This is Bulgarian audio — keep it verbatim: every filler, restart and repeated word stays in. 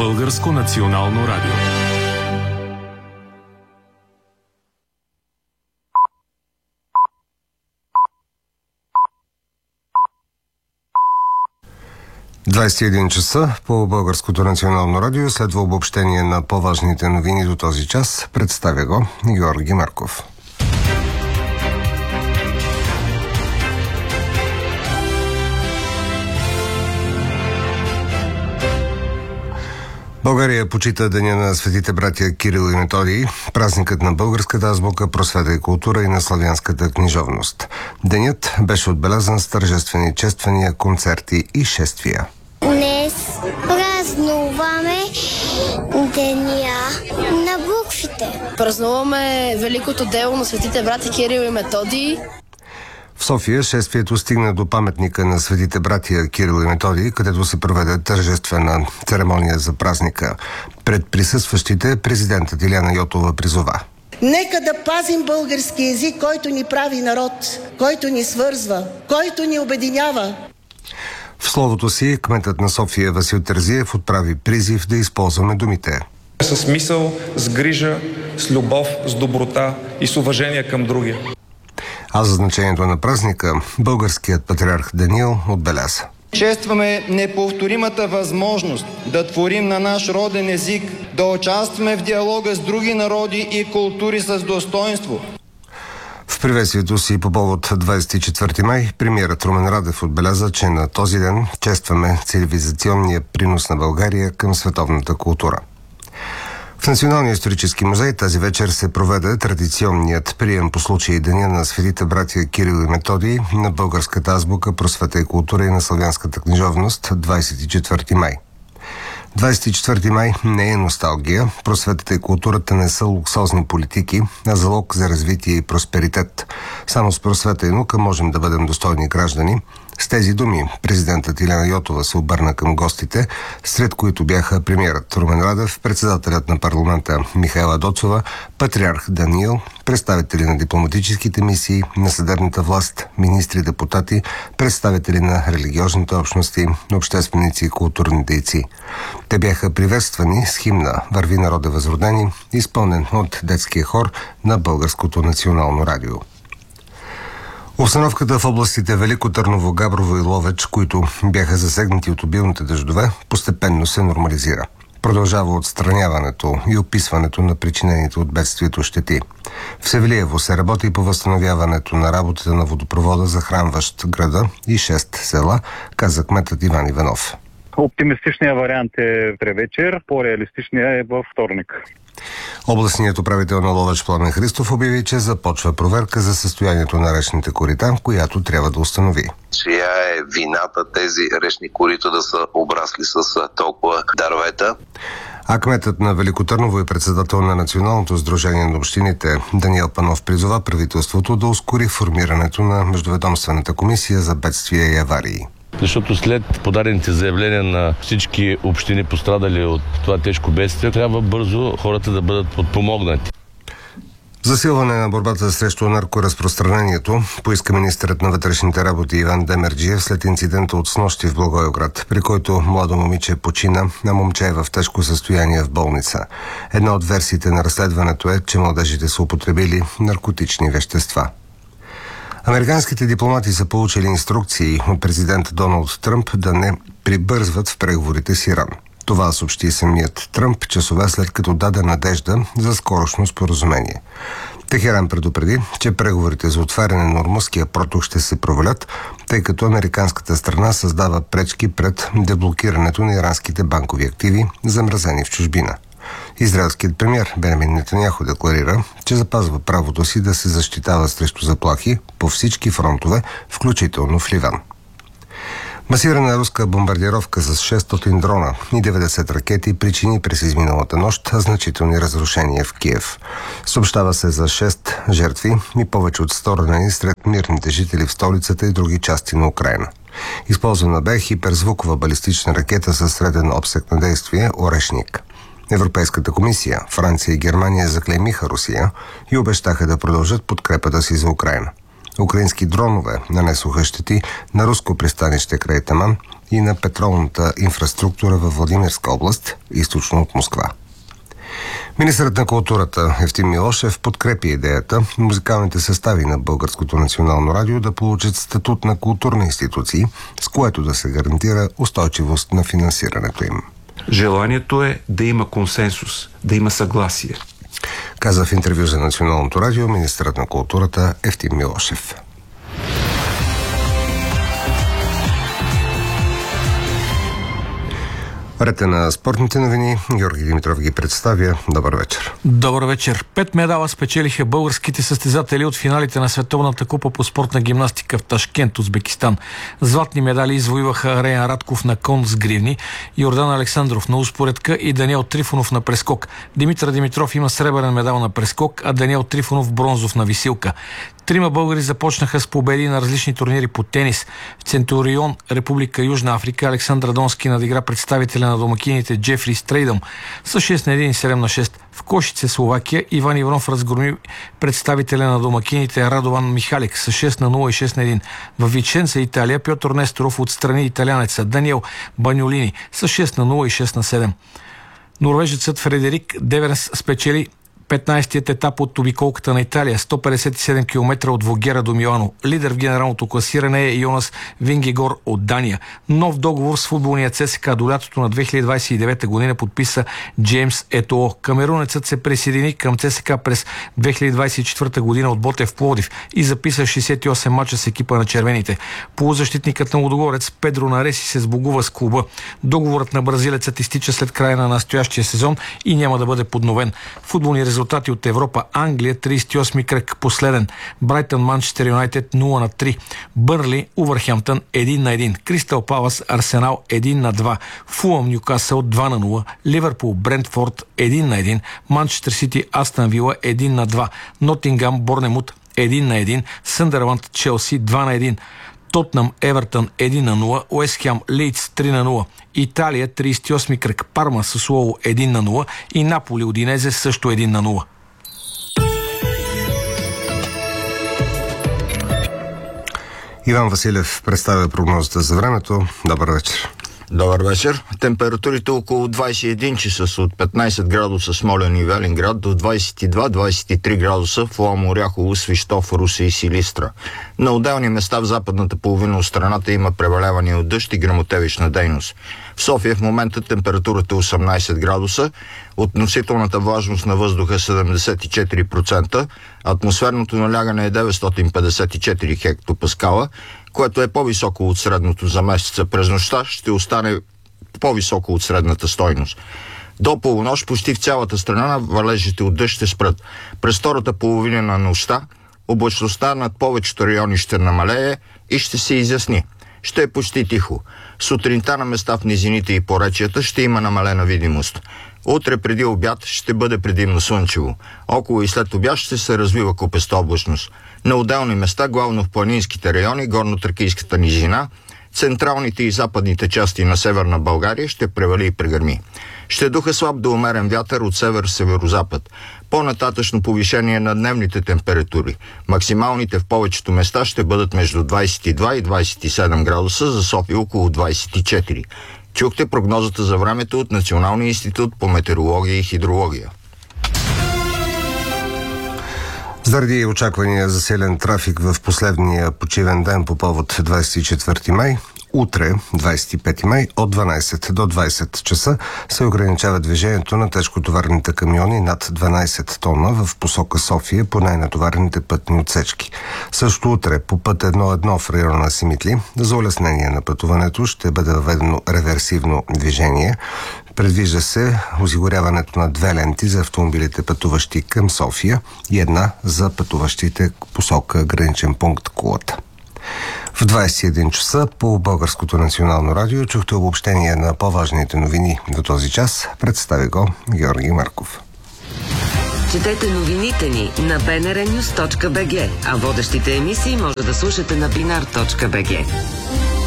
Българско национално радио. двадесет и един часа по Българското национално радио следва обобщение на по-важните новини до този час. Представя го Георги Марков. България почита Деня на светите братя Кирил и Методий, празникът на българската азбука, просвета и култура и на славянската книжовност. Денят беше отбелязан с тържествени чествания, концерти и шествия. Днес празнуваме Деня на буквите. Празнуваме великото дело на светите братя Кирил и Методий. В София шествието стигна до паметника на светите братия Кирил и Методий, където се проведе тържествена церемония за празника. Пред присъстващите президентът Илияна Йотова призова: нека да пазим български език, който ни прави народ, който ни свързва, който ни обединява. В словото си кметът на София Васил Терзиев отправи призив да използваме думите с мисъл, с грижа, с любов, с доброта и с уважение към другия. А за значението на празника българският патриарх Даниил отбеляза: честваме неповторимата възможност да творим на наш роден език, да участваме в диалога с други народи и култури с достоинство. В приветствието си по повод двадесет и четвърти май премиерът Румен Радев отбеляза, че на този ден честваме цивилизационния принос на България към световната култура. В Националния исторически музей тази вечер се проведе традиционният прием по случай Деня на светите братя Кирил и Методий на българската азбука, просвета и култура и на славянската книжовност, двадесет и четвърти май. двадесет и четвърти май не е носталгия, просветата и културата не са луксозни политики, а залог за развитие и просперитет. Само с просвета и наука можем да бъдем достойни граждани. С тези думи президентът Илияна Йотова се обърна към гостите, сред които бяха премиерът Румен Радев, председателят на парламента Михаела Доцова, патриарх Даниил, представители на дипломатическите мисии, на съдебната власт, министри, депутати, представители на религиозните общности, общественици и културни дейци. Те бяха приветствани с химна "Върви, народе възродени", изпълнен от детския хор на Българското национално радио. Обстановката в областите Велико Търново, Габрово и Ловеч, които бяха засегнати от обилните дъждове, постепенно се нормализира. Продължава отстраняването и описването на причинените от бедствието щети. В Севлиево се работи по възстановяването на работата на водопровода, захранващ града и шест села, каза кметът Иван Иванов. Оптимистичният вариант е утре вечер, по-реалистичният е във вторник. Областният управител на Ловеч Пламен Христов обяви, че започва проверка за състоянието на речните корита, която трябва да установи. Чия е вината тези речни корита да са обрасли с толкова дървета? А кметът на Велико Търново и председател на Националното сдружение на общините Даниел Панов призова правителството да ускори формирането на Междуведомствената комисия за бедствия и аварии. Защото след подадените заявления на всички общини, пострадали от това тежко бедствие, трябва бързо хората да бъдат подпомогнати. Засилване на борбата срещу наркоразпространението поиска министърът на вътрешните работи Иван Демерджиев след инцидента от снощи в Благоевград, при който младо момиче почина, а момче е в тежко състояние в болница. Една от версиите на разследването е, че младежите са употребили наркотични вещества. Американските дипломати са получили инструкции от президента Доналд Тръмп да не прибързват в преговорите с Иран. Това съобщи самият Тръмп часове след като даде надежда за скорошно споразумение. Техеран предупреди, че преговорите за отваряне на Ормузския проток ще се провалят, тъй като американската страна създава пречки пред деблокирането на иранските банкови активи, замразени в чужбина. Израелският премиер Бенямин Нетаняху декларира, че запазва правото си да се защитава срещу заплахи по всички фронтове, включително в Ливан. Масирана руска бомбардировка с шестстотин дрона и деветдесет ракети причини през изминалата нощ значителни разрушения в Киев. Съобщава се за шест жертви и повече от сто ранени сред мирните жители в столицата и други части на Украйна. Използвана бе хиперзвукова балистична ракета със среден обсег на действие "Орешник". Европейската комисия, Франция и Германия заклеймиха Русия и обещаха да продължат подкрепата си за Украйна. Украински дронове нанесоха щети на руско пристанище край Таман, и на петролната инфраструктура във Владимирска област, източно от Москва. Министърът на културата Евтим Милошев подкрепи идеята музикалните състави на Българското национално радио да получат статут на културни институции, с което да се гарантира устойчивост на финансирането им. Желанието е да има консенсус, да има съгласие. Каза в интервю за Националното радио министърът на културата Евтим Милошев. Рете на спортните новини. Георги Димитров ги представя. Добър вечер. Добър вечер. Пет медала спечелиха българските състезатели от финалите на Световната купа по спортна гимнастика в Ташкент, Узбекистан. Златни медали извоюваха Реян Радков на кон с гривни, Йордан Александров на успоредка и Даниел Трифонов на прескок. Димитър Димитров има сребърен медал на прескок, а Даниел Трифонов бронзов на висилка. Трима българи започнаха с победи на различни турнири по тенис. В Центурион, Република Южна Африка, Александър Донски надигра представителя на домакините Джефри Стрейдъм с шест на едно и седем на шест. В Кошице, Словакия, Иван Иванов разгроми представителя на домакините Радован Михалик с шест на нула и шест на едно. В Виченца, Италия, Пьотър Несторов отстрани италянеца Даниел Баньолини с шест на нула и шест на седем. Норвежецът Фредерик Деверс спечели петнайсетият етап от обиколката на Италия, сто петдесет и седем километра от Вогера до Милано. Лидер в генералното класиране е Йонас Вингегор от Дания. Нов договор с футболния ЦСКА до лятото на две хиляди двайсет и девета година подписа Джеймс Етоо. Камерунецът се присъедини към ЦСКА през две хиляди двайсет и четвърта година от Ботев Пловдив и записа шейсет и осем мача с екипа на червените. Полузащитникът на Лудогорец Педро Нареси се сбогува с клуба. Договорът на бразилецът изтича след края на настоящия сезон и няма да бъде подновен. Футболни резултати от Европа. Англия, трийсет и осми кръг, последен. Брайтън, Манчестър Юнайтед нула на три. Бърнли, Увърхемптън едно на едно. Кристал Палас, Арсенал едно на два. Фулъм, Нюкасъл два на нула. Ливърпул, Брентфорд едно на едно. Манчестър Сити, Астън Вила едно на два. Нотингам, Борнемут едно на едно. Съндърланд, Челси два на едно. Тотнам, Евертън едно на нула, Уест Хем, Лийдс три на нула, Италия трийсет и осми кръг, Парма с Лоло едно на нула и Наполи Удинезе също едно на нула. Иван Василев представя прогнозата за времето. Добър вечер. Добър вечер. Температурите около двайсет и един часа са от петнайсет градуса Смолян и Велинград до двайсет и два до двайсет и три градуса в Лом, Оряхово, Свищов, Русе и Силистра. На отделни места в западната половина от страната има преваляване от дъжд и гръмотевична дейност. В София в момента температурата е осемнайсет градуса, относителната влажност на въздуха е седемдесет и четири процента, атмосферното налягане е деветстотин петдесет и четири хектопаскала, което е по-високо от средното за месеца. През нощта ще остане по-високо от средната стойност. До полунощ почти в цялата страна валежите от дъжд ще спрат. През втората половина на нощта облачността над повечето райони ще намалее и ще се изясни. Ще е почти тихо. Сутринта на места в низините и поречията ще има намалена видимост. Утре преди обяд ще бъде предимно слънчево. Около и след обяд ще се развива купеста облачност. На отделни места, главно в планинските райони, горно-тракийската низина, централните и западните части на Северна България ще превали и прегърми. Ще духа слаб до умерен вятър от север-северозапад. По-нататъчно повишение на дневните температури. Максималните в повечето места ще бъдат между двайсет и два и двайсет и седем градуса, за София около двайсет и четири. Чухте прогнозата за времето от Националния институт по метеорология и хидрология. Заради очаквания за силен трафик в последния почивен ден по повод двайсет и четвърти май, утре, двайсет и пети май, от дванайсет до двайсет часа се ограничава движението на тежкотоварните камиони над дванайсет тона в посока София по най-натоварените пътни отсечки. Също утре по път едно едно в района на Симитли за улеснение на пътуването ще бъде въведено реверсивно движение. Предвижда се осигуряването на две ленти за автомобилите пътуващи към София и една за пътуващите посока граничен пункт Кулата. В двайсет и един часа по Българското национално радио чухте обобщение на по-важните новини до този час. Представи го Георги Марков. Четете новините ни на би ен ар нюс точка би джи, а водещите емисии може да слушате на бинар точка би джи.